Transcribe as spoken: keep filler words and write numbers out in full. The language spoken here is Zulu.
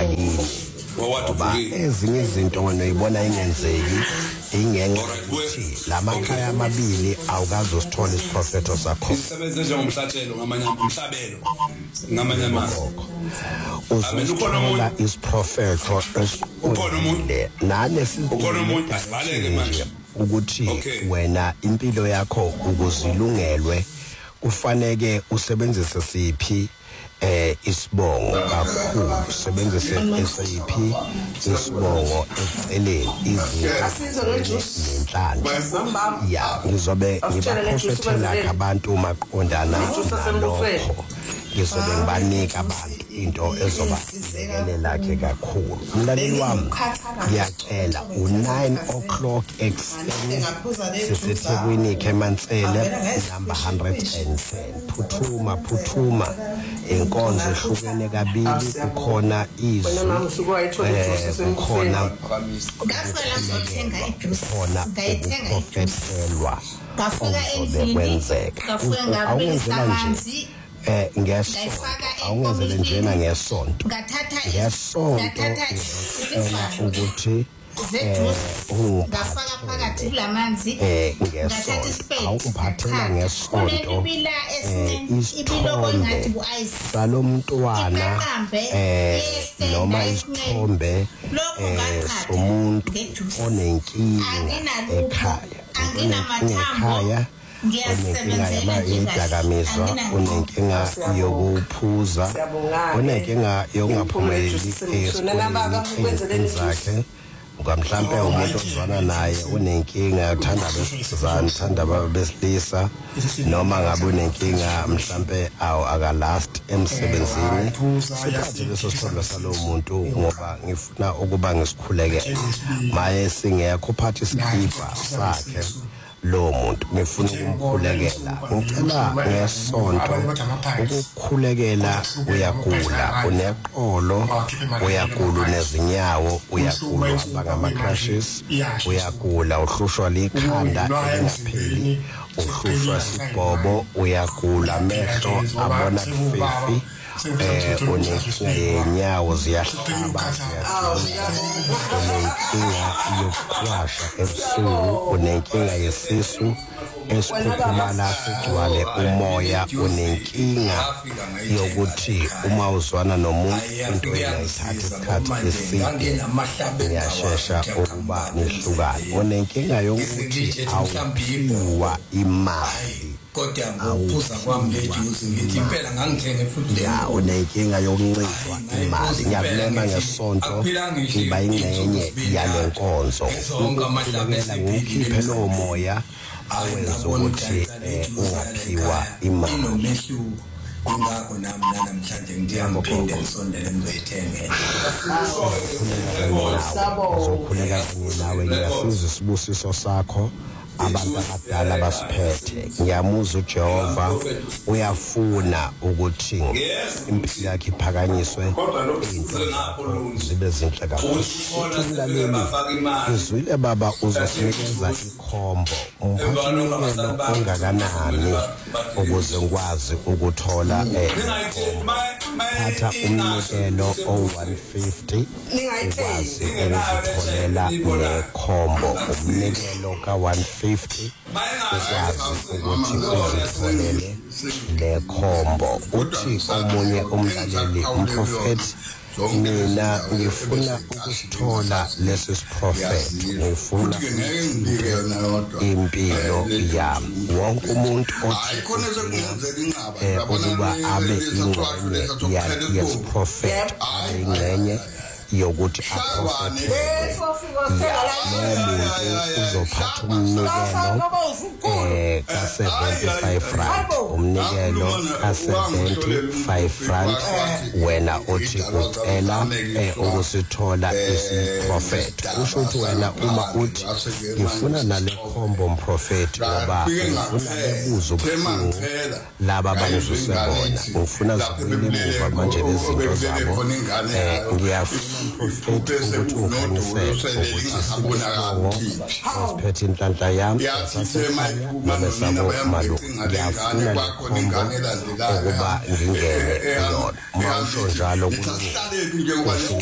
malini ngoba ezinye izinto wena uyibona ingenzeki ingenxa ukuthi lamakhaya amabili awukazi usithola isiprofeto sakho isebenze njengomhlatshelo ngamanye umhlabelo ngamanye amazwi uzothola isiprofeto ukhona umuntu nane ukhona umuntu asibaleke manje ukuthi wena impilo yakho ukuzilungelwe kufanele usebenzise siphi eh isibongo kakhulu usebenzise esiphi isibongo eceleni izinhlanhla ya ngizobe ngibaprofethela abantu maqondana nalokho ngizobe ngibanika abantu into ezoba lekelela ke kakhulu umlaleli wami ngiyacela u-nine o'clock ekuseni sisethekwini eKhemansele number one hundred ten phuthuma phuthuma inkonzo ehlukene kabili kukhona izwi kukhona khona ukuprofethelwa ozokwenzeka awungenzela nje eh ngesonto awungenzele njena ngesonto ngesonto ukuthi ngafaka phakathi kulamanzi ngesonto awuphathela ngesonto isithombe salomntwana eh noma isithombe eh somuntu onenkinga ekhaya ekhaya unenkinga yamayidakamizwa unenkinga yokuphuza unenkinga yokungaphumeleli esikoleni zakhe ukamhlambe umuntu ozwana naye unenkinga uthanda besizana uthanda besilisa noma ngabe unenkinga mhlambe awu akalast emsebenzini siphathe leso sithombe salowo muntu ngoba ngifuna ukuba ngisikhuleke maye singekho phathi isikipa sakhe lo muntu ngifuna ukumkhulekela ngicela ngesonto ukukhulekela uyagula uneqolo uyagula nezinyawo uyagula ngama crashes uyagula uhlushwa likhanda elingapheli uhlushwa sibobo uyagula amehlo abona fifi eh unenyawo ziyahlaba unenkinga yokuqwasha ebusuku unenkinga yesisu esikhukhumala sigcwale umoya unenkinga yokuthi uma uzwana nomuntu into eyayithatha isikhathi eside uyashesha ukuba nihlukane unenkinga yokuthi awuphiwa imali kodwa ngophuza kwami lejuice ngithi impela ngangithenge futhi le ya unenkinga yokuncishwa imali ngiyabulema ngesonto ngiba ingcenye yalenkonzo ukukhulekela ngokukhiphe lo moya awenza ukuthi ungaphiwa imali ingakho nami namhlanje ngiyamphinde ngisondele ngizoyithenge uzokhuleka nawe ngiyasiza isibusiso sakho abantu abadala basiphethe ngiyamuza uJehova uyafuna ukuthi impilo yakhe iphakanyiswe into zibe zinhle kakhulu umlaleli izwile baba uzosinikeza ikhombo umphakathi ongakanani ukuze ngikwazi ukuthola thatha umnikelo o one fifty ukwazi ukutholela nekhombo umnikelo ka one fifty ukwazi ukuthi uzitholele lekhombo uthi omunye umlaleli umprofeti mina ngifuna ukusithola lesi siprofeti ngifuna impilo yami wonke umuntu othi ukuba abe ingxenye yesiprofeti abe ingxenye yokuthi aprofethe umuntu uzophatha umnikelo eh ka seventy-five rand umnikelo ka seventy-five rand wena uthi ucela ukusithola isiprofeti kusho ukuthi wena uma uthi ngifuna nalekhombo umprofeti ngoba ngifuna lebuzo ubuhlungu laba abangizusebona ngifuna zibuyele emuva manje lezinto zabo eh ngiyafuna umprofeti ukuthi ukhanyise ukuthi sibonakala siphethe inhlanhla yami noma sabo malu ngiyafuna lekhombo ukuba ngingene kuyona uma usho njalo kulungile